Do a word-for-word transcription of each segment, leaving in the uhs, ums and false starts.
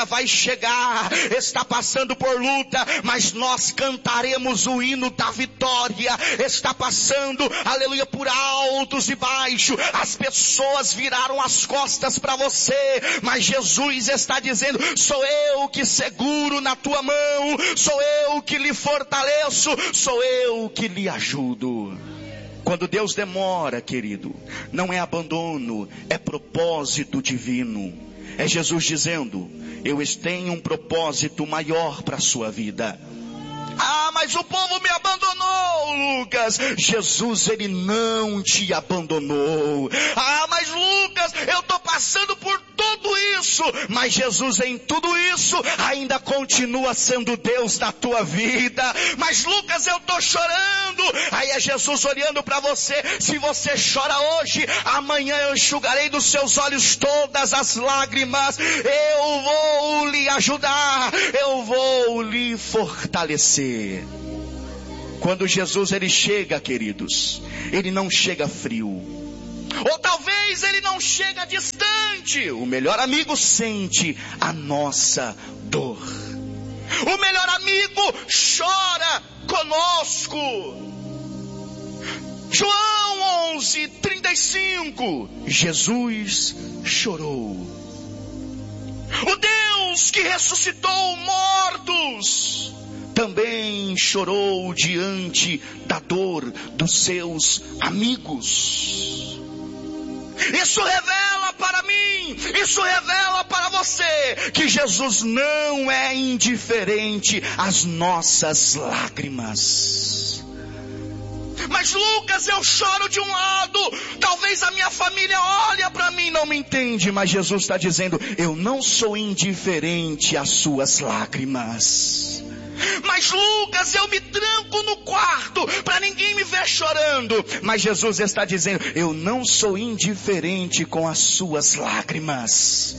ainda vai chegar, está passando por luta, mas nós cantaremos o hino da vitória. Está passando, aleluia, por altos e baixos, as pessoas viraram as costas para você, mas Jesus está dizendo: sou eu que seguro na tua mão, sou eu que lhe fortaleço, sou eu que lhe ajudo. Quando Deus demora, querido, não é abandono, é propósito divino. É Jesus dizendo: eu tenho um propósito maior para a sua vida. Ah, mas o povo me abandonou, Lucas. Jesus, ele não te abandonou. Ah, mas Lucas, eu estou passando por tudo isso, mas Jesus em tudo isso ainda continua sendo Deus na tua vida. Mas Lucas, eu estou chorando. Aí é Jesus olhando para você: se você chora hoje, amanhã eu enxugarei dos seus olhos todas as lágrimas. Eu vou lhe ajudar, eu vou lhe fortalecer. Quando Jesus ele chega, queridos, ele não chega frio, ou talvez ele não chega distante. O melhor amigo sente a nossa dor. O melhor amigo chora conosco. João onze, trinta e cinco. Jesus chorou. O Deus que ressuscitou mortos também chorou diante da dor dos seus amigos. Isso revela para mim, isso revela para você, que Jesus não é indiferente às nossas lágrimas. Mas Lucas, eu choro de um lado, talvez a minha família olha para mim e não me entende, mas Jesus está dizendo: eu não sou indiferente às suas lágrimas. Mas Lucas, eu me tranco no quarto para ninguém me ver chorando. Mas Jesus está dizendo: eu não sou indiferente com as suas lágrimas.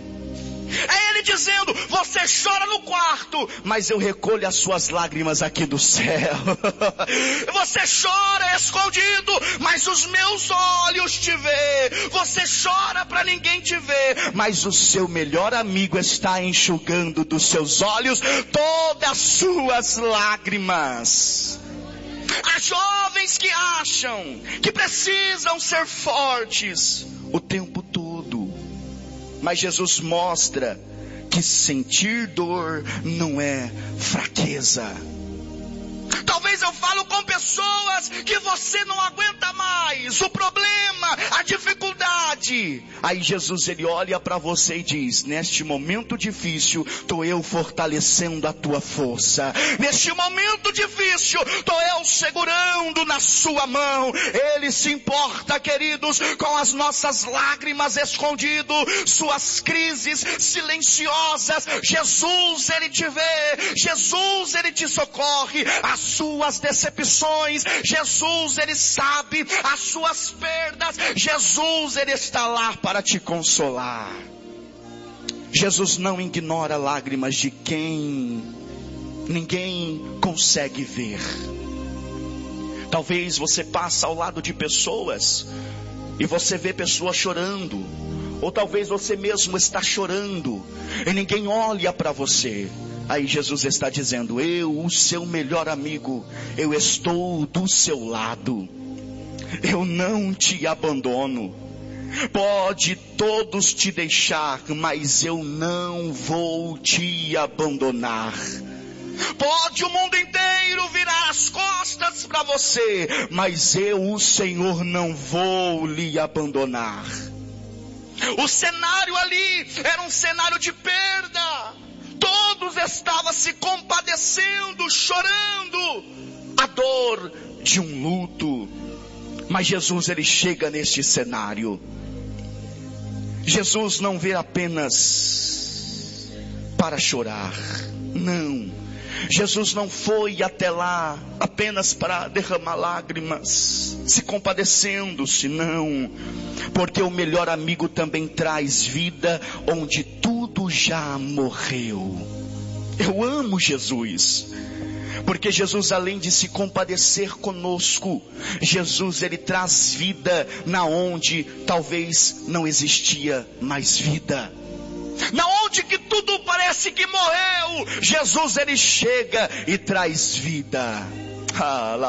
É ele dizendo: você chora no quarto, mas eu recolho as suas lágrimas aqui do céu. Você chora escondido, mas os meus olhos te vê. Você chora para ninguém te ver, mas o seu melhor amigo está enxugando dos seus olhos todas as suas lágrimas. Há jovens que acham que precisam ser fortes o tempo todo, mas Jesus mostra que sentir dor não é fraqueza. Talvez eu falo com pessoas que você não aguenta mais o problema, a dificuldade. Aí Jesus ele olha para você e diz: neste momento difícil, estou eu fortalecendo a tua força. Neste momento difícil, estou eu segurando na sua mão. Ele se importa, queridos, com as nossas lágrimas escondidas, suas crises silenciosas. Jesus ele te vê, Jesus ele te socorre. As suas decepções, Jesus ele sabe. As suas perdas, Jesus ele está lá para te consolar. Jesus não ignora lágrimas de quem ninguém consegue ver. Talvez você passa ao lado de pessoas e você vê pessoas chorando, ou talvez você mesmo está chorando e ninguém olha para você. Aí Jesus está dizendo: eu, o seu melhor amigo, eu estou do seu lado. Eu não te abandono. Pode todos te deixar, mas eu não vou te abandonar. Pode o mundo inteiro virar as costas para você, mas eu, o Senhor, não vou lhe abandonar. O cenário ali era um cenário de perda. Todos estavam se compadecendo, chorando a dor de um luto. Mas Jesus ele chega neste cenário. Jesus não vê apenas para chorar, não. Jesus não foi até lá apenas para derramar lágrimas, se compadecendo-se, não. Porque o melhor amigo também traz vida onde tudo já morreu. Eu amo Jesus, porque Jesus, além de se compadecer conosco, Jesus ele traz vida na onde talvez não existia mais vida. Na onde que tudo parece parece que morreu, Jesus ele chega e traz vida. Ah,